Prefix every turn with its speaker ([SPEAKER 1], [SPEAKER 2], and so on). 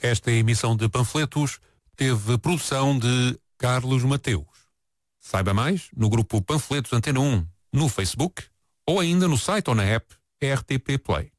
[SPEAKER 1] Esta emissão de panfletos teve produção de Carlos Mateus. Saiba mais no grupo Panfletos Antena 1 no Facebook ou ainda no site ou na app RTP Play.